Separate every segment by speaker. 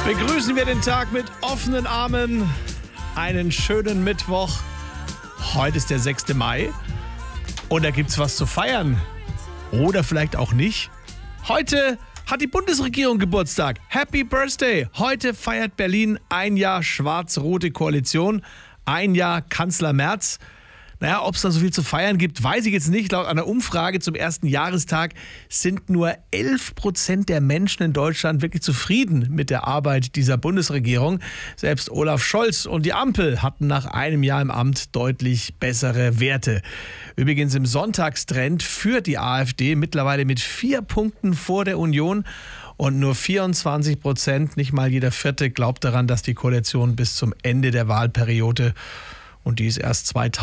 Speaker 1: Begrüßen wir den Tag mit offenen Armen. Einen schönen Mittwoch. Heute ist der 6. Mai. Und da gibt's was zu feiern. Oder vielleicht auch nicht. Heute hat die Bundesregierung Geburtstag. Happy Birthday. Heute feiert Berlin ein Jahr schwarz-rote Koalition. Ein Jahr Kanzler Merz. Naja, ob es da so viel zu feiern gibt, weiß ich jetzt nicht. Laut einer Umfrage zum ersten Jahrestag sind nur 11% der Menschen in Deutschland wirklich zufrieden mit der Arbeit dieser Bundesregierung. Selbst Olaf Scholz und die Ampel hatten nach einem Jahr im Amt deutlich bessere Werte. Übrigens im Sonntagstrend führt die AfD mittlerweile mit 4 Punkten vor der Union. Und nur 24%, nicht mal jeder Vierte, glaubt daran, dass die Koalition bis zum Ende der Wahlperiode, und die ist erst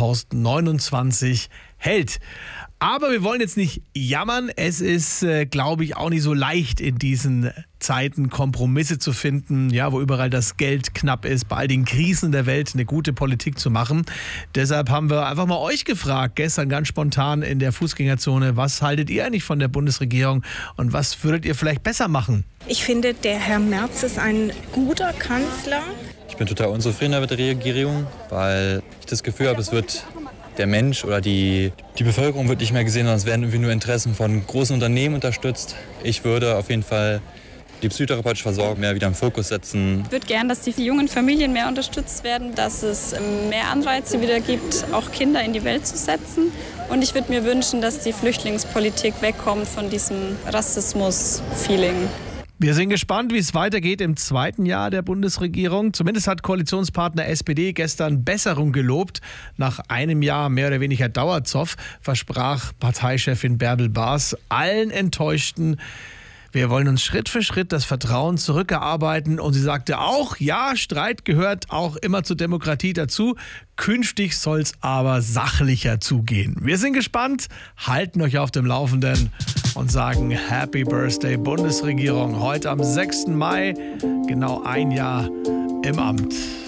Speaker 1: 2029, hält. Aber wir wollen jetzt nicht jammern. Es ist, glaube ich, auch nicht so leicht in diesen Zeiten Kompromisse zu finden, ja, wo überall das Geld knapp ist, bei all den Krisen der Welt eine gute Politik zu machen. Deshalb haben wir einfach mal euch gefragt, gestern ganz spontan in der Fußgängerzone, was haltet ihr eigentlich von der Bundesregierung und was würdet ihr vielleicht besser machen?
Speaker 2: Ich finde, der Herr Merz ist ein guter Kanzler.
Speaker 3: Ich bin total unzufrieden mit der Regierung, weil ich das Gefühl habe, es wird der Mensch oder die Bevölkerung wird nicht mehr gesehen, sondern es werden irgendwie nur Interessen von großen Unternehmen unterstützt. Ich würde auf jeden Fall die psychotherapeutische Versorgung mehr wieder im Fokus setzen.
Speaker 4: Ich würde gern, dass die jungen Familien mehr unterstützt werden, dass es mehr Anreize wieder gibt, auch Kinder in die Welt zu setzen. Und ich würde mir wünschen, dass die Flüchtlingspolitik wegkommt von diesem Rassismus-Feeling.
Speaker 1: Wir sind gespannt, wie es weitergeht im zweiten Jahr der Bundesregierung. Zumindest hat Koalitionspartner SPD gestern Besserung gelobt. Nach einem Jahr mehr oder weniger Dauerzoff versprach Parteichefin Bärbel Baas allen Enttäuschten: Wir wollen uns Schritt für Schritt das Vertrauen zurückerarbeiten. Und sie sagte auch, ja, Streit gehört auch immer zur Demokratie dazu. Künftig soll es aber sachlicher zugehen. Wir sind gespannt, halten euch auf dem Laufenden und sagen Happy Birthday Bundesregierung. Heute am 6. Mai, genau ein Jahr im Amt.